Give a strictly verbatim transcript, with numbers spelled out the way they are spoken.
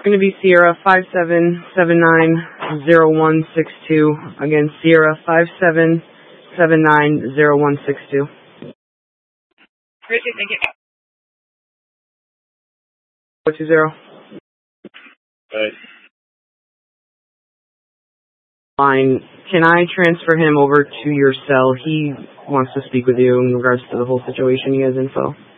Going to be Sierra five seven seven nine zero one six two. Again, Sierra five seven seven nine zero one six two. Great, thank you. four two zero. Right. Fine. Can I transfer him over to your cell? He wants to speak with you in regards to the whole situation. He has info.